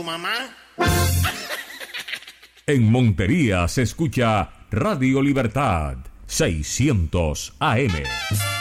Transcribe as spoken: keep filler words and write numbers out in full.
mamá. En Montería se escucha Radio Libertad seiscientos A M.